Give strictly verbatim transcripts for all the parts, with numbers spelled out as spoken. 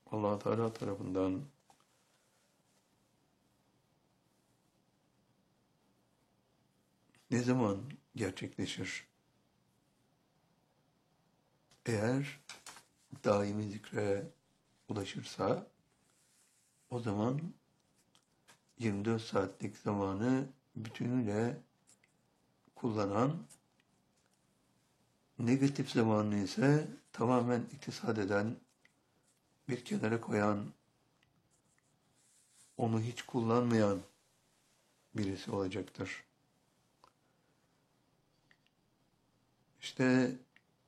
Allah Teala tarafından ne zaman gerçekleşir? Eğer daimi zikre ulaşırsa o zaman yirmi dört saatlik zamanı bütünüyle kullanan, negatif zamanını ise tamamen iktisat eden, bir kenara koyan, onu hiç kullanmayan birisi olacaktır. İşte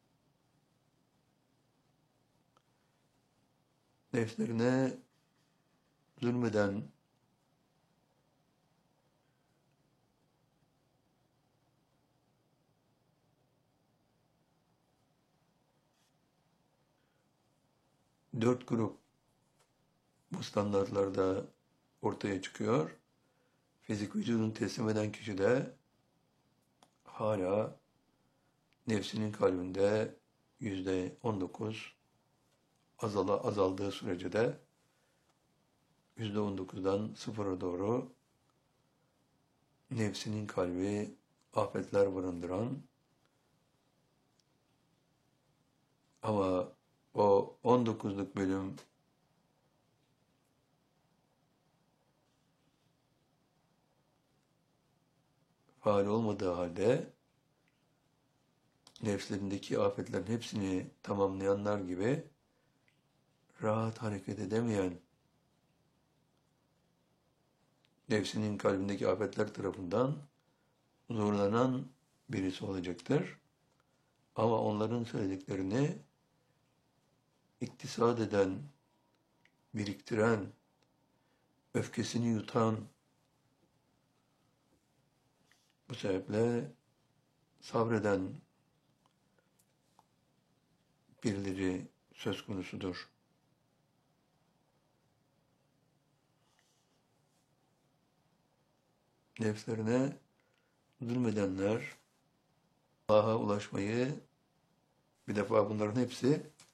nefslerine zulmeden, dört grup bu standartlarda ortaya çıkıyor. Fizik vücudunu teslim eden kişi de hala nefsinin kalbinde yüzde on dokuz azala, azaldığı sürece de yüzde on dokuzdan sıfıra doğru nefsinin kalbi afetler barındıran ama o on dokuzluk bölüm faal olmadığı halde nefslerindeki afetlerin hepsini tamamlayanlar gibi rahat hareket edemeyen, nefsinin kalbindeki afetler tarafından zorlanan birisi olacaktır. Ama onların söylediklerini iktisat eden, biriktiren, öfkesini yutan, bu sebeple sabreden birileri söz konusudur. Nefslerine zulmedenler Allah'a ulaşmayı, bir defa bunların hepsi